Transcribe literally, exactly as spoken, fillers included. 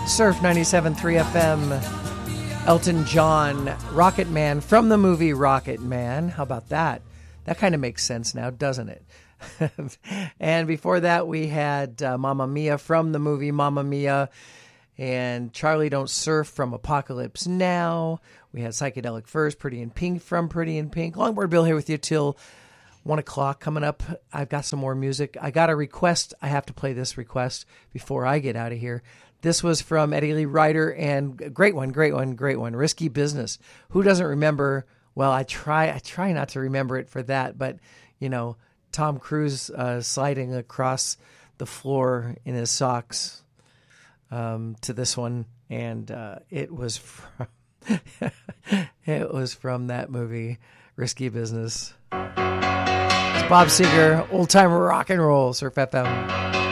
Surf ninety-seven point three F M. Elton John, Rocket Man from the movie Rocket Man. How about that? That kind of makes sense now, doesn't it? And before that, we had uh, Mamma Mia from the movie Mamma Mia, and Charlie Don't Surf from Apocalypse Now. We had Psychedelic Furs, Pretty in Pink from Pretty in Pink. Longboard Bill here with you till one o'clock. Coming up, I've got some more music. I got a request. I have to play this request before I get out of here. This was from Eddie Lee Ryder, and great one, great one, great one. Risky Business. Who doesn't remember? Well, I try, I try not to remember it for that, but you know, Tom Cruise uh, sliding across the floor in his socks um, to this one, and uh, it was from it was from that movie, Risky Business. It's Bob Seger, Old Time Rock and Roll, Surf F M.